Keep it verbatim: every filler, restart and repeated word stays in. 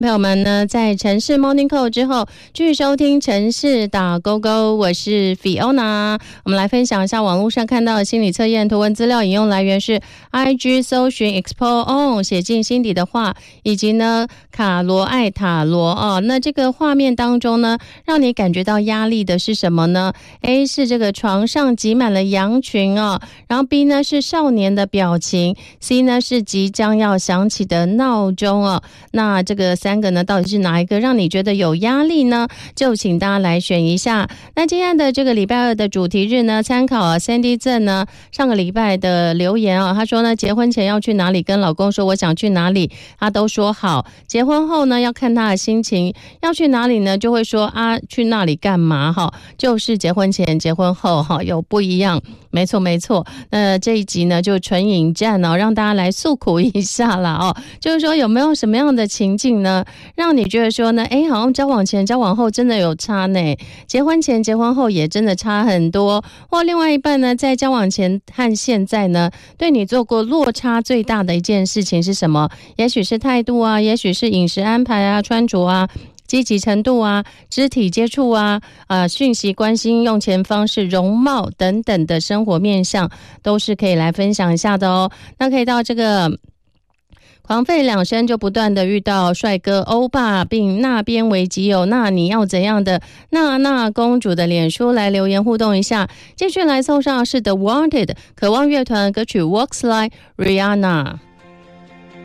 朋友们呢，在城市 Morning Call 之后，继续收听城市打勾勾，我是 Fiona。我们来分享一下网络上看到的心理测验图文资料，引用来源是 I G 搜寻 Explore On 写进心底的话，以及呢卡罗爱塔罗哦。那这个画面当中呢，让你感觉到压力的是什么呢 ？A 是这个床上挤满了羊群哦，然后 B 呢是少年的表情 ，C 呢是即将要响起的闹钟哦。那这个三个呢，到底是哪一个让你觉得有压力呢？就请大家来选一下。那今天的这个礼拜二的主题日呢，参考啊 Sandy 郑呢上个礼拜的留言啊，他说呢，结婚前要去哪里，跟老公说我想去哪里，他都说好。结婚后呢，要看他的心情，要去哪里呢，就会说啊，去那里干嘛哈？就是结婚前、结婚后哈有不一样。没错没错，那这一集呢就纯引战哦，让大家来诉苦一下啦哦，就是说有没有什么样的情境呢，让你觉得说呢，哎，好像交往前、交往后真的有差呢，结婚前、结婚后也真的差很多，或另外一半呢，在交往前和现在呢，对你做过落差最大的一件事情是什么？也许是态度啊，也许是饮食安排啊、穿着啊。积极程度啊，肢体接触啊，呃，讯息关心、用钱方式、容貌等等的生活面向，都是可以来分享一下的哦。那可以到这个狂吠两声就不断的遇到帅哥欧巴，并那边为己有，那你要怎样的娜娜公主的脸书来留言互动一下。继续来送上是 The Wanted 渴望乐团歌曲 Walks Like Rihanna。